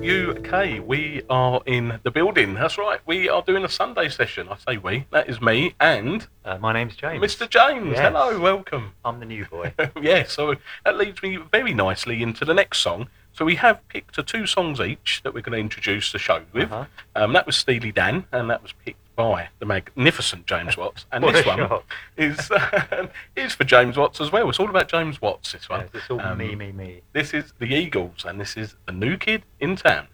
UK. We are in the building. That's right. We are doing a Sunday session. I say we. That is me and My name's James. Mr. James. Yes. Hello, welcome. I'm the new boy. Yeah, so that leads me very nicely into the next song. So we have picked two songs each that we're going to introduce the show with. That was Steely Dan, and that was picked by the magnificent James Watts. And this one is for James Watts as well. It's all about James Watts, this one. Yes, it's all me. This is the Eagles, and this is The New Kid in Town.